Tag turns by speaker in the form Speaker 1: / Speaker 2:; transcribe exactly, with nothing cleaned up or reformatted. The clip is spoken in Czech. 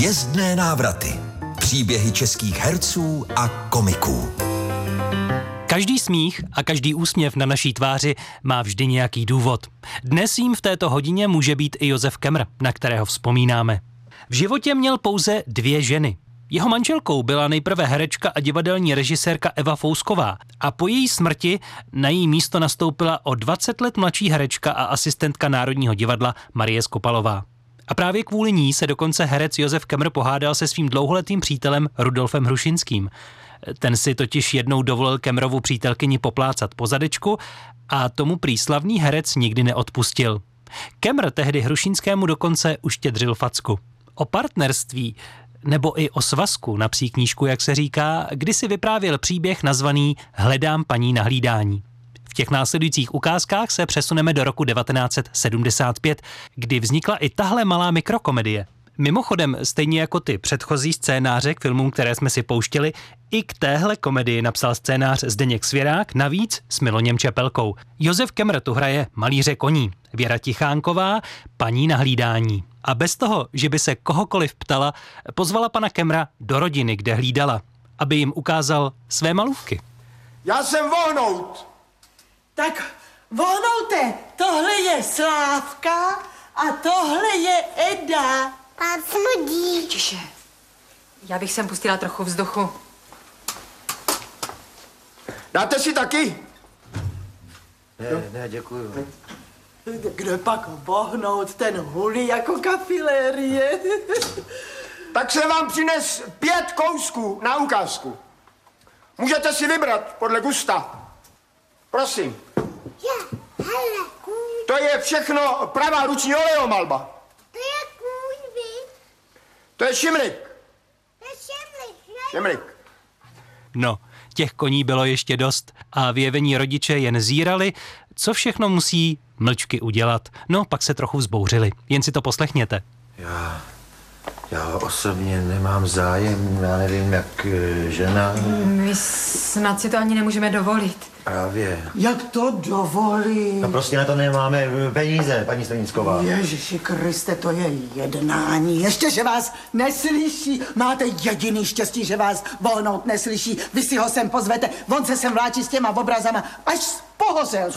Speaker 1: Hvězdné návraty. Příběhy českých herců a komiků.
Speaker 2: Každý smích a každý úsměv na naší tváři má vždy nějaký důvod. Dnes jím v této hodině může být i Josef Kemr, na kterého vzpomínáme. V životě měl pouze dvě ženy. Jeho manželkou byla nejprve herečka a divadelní režisérka Eva Fousková a po její smrti na její místo nastoupila o dvacet let mladší herečka a asistentka Národního divadla Marie Skopalová. A právě kvůli ní se dokonce herec Josef Kemr pohádal se svým dlouholetým přítelem Rudolfem Hrušinským. Ten si totiž jednou dovolil Kemrovu přítelkyni poplácat po zadečku a tomu prý slavný herec nikdy neodpustil. Kemr tehdy Hrušinskému dokonce uštědřil facku. O partnerství nebo i o svazku na psí knížku, jak se říká, kdysi vyprávěl příběh nazvaný Hledám paní na hlídání. V těch následujících ukázkách se přesuneme do roku devatenáct set sedmdesát pět, kdy vznikla i tahle malá mikrokomedie. Mimochodem, stejně jako ty předchozí scénáře k filmům, které jsme si pouštěli, i k téhle komedii napsal scénář Zdeněk Svěrák, navíc s Miloněm Čepelkou. Josef Kemr tu hraje malíře koní, Věra Tichánková paní na hlídání. A bez toho, že by se kohokoliv ptala, pozvala pana Kemra do rodiny, kde hlídala, aby jim ukázal své malůvky.
Speaker 3: Já jsem Vohnout.
Speaker 4: Tak Vohnoute, tohle je Slávka a tohle je Eda.
Speaker 5: Pán smudí.
Speaker 6: Tiše. Já bych sem pustila trochu vzduchu.
Speaker 3: Dáte si taky?
Speaker 7: Ne, ne, děkuju.
Speaker 4: Kde pak Vohnout, ten hulí jako kafilérie.
Speaker 3: Tak jsem vám přines pět kousků na ukázku. Můžete si vybrat podle gusta. Prosím.
Speaker 5: Já, hele, kůň.
Speaker 3: To je všechno pravá ruční oleomalba.
Speaker 5: To je kůň, vy.
Speaker 3: To je šimlik.
Speaker 5: To je šemlik, ne?
Speaker 3: Šimlik.
Speaker 2: No, těch koní bylo ještě dost a vyjevení rodiče jen zírali, co všechno musí mlčky udělat. No, pak se trochu vzbouřili. Jen si to poslechněte.
Speaker 7: Já, já osobně nemám zájem, já nevím, jak e, žena.
Speaker 6: My snad si to ani nemůžeme dovolit.
Speaker 7: Právě.
Speaker 4: Jak to dovolí?
Speaker 7: No prostě na to nemáme peníze, paní Stanicková.
Speaker 4: Ježiši Kriste, to je jednání. Ještě, že vás neslyší. Máte jediný štěstí, že vás Vohnout neslyší. Vy si ho sem pozvete, on se sem vláčí s těma obrazama, až pohořel.